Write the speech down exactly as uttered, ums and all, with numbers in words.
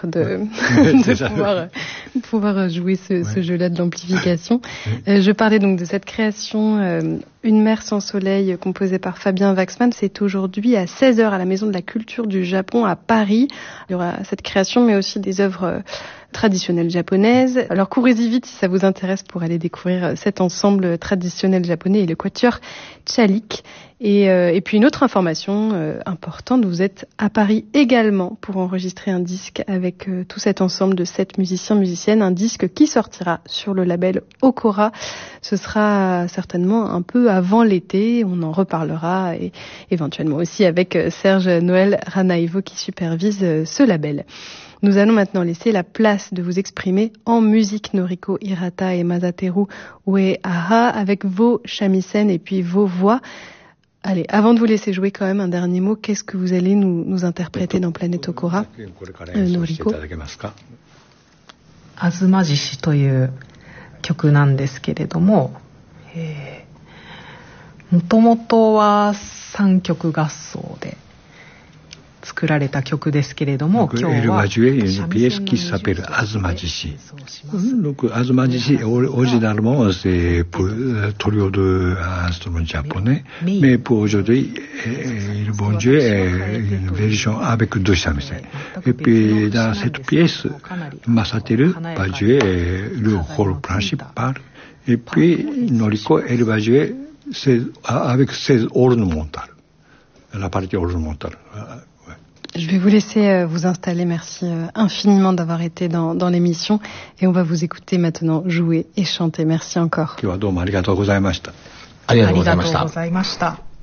permettre de, de pouvoir, pouvoir jouer ce, ouais. ce jeu-là de l'amplification. Euh, je parlais donc de cette création euh, Une mer sans soleil composée par Fabien Waxman. C'est aujourd'hui à seize heures à la Maison de la Culture du Japon à Paris. Il y aura cette création, mais aussi des œuvres euh, traditionnelles japonaises. Alors courez-y vite si ça vous intéresse pour aller découvrir cet ensemble traditionnel japonais et le quatuor Tchalik. Et, euh, et puis une autre information euh, importante, vous êtes à Paris également pour enregistrer un disque avec euh, tout cet ensemble de sept musiciens, musiciennes, un disque qui sortira sur le label Okora. Ce sera certainement un peu avant l'été, on en reparlera et éventuellement aussi avec Serge Noël Ranaivo qui supervise euh, ce label. Nous allons maintenant laisser la place de vous exprimer en musique, Noriko Hirata et Masateru Uehara, avec vos shamisen et puis vos voix. Allez, avant de vous laisser jouer quand même un dernier mot, qu'est-ce que vous allez nous, nous interpréter dans Planète Okora, euh, Noriko? あずまじしという曲なんですけれども、えー、もともとは三曲合奏で作られた曲ですけれども、今日は une pièce qui s'appelle Azumajishi. Donc Azumajishi originalement c'est pour trio de instruments japonais, mais pour aujourd'hui ils vont jouer une version avec deux shamisen. Et puis dans cette pièce, Masateru va jouer le rôle principal, et puis Noriko elle va jouer avec ses ornementales, la partie ornementale. Je vais vous laisser vous installer. Merci infiniment d'avoir été dans, dans l'émission. Et on va vous écouter maintenant jouer et chanter. Merci encore. 今日はどうもありがとうございました。 ありがとうございました。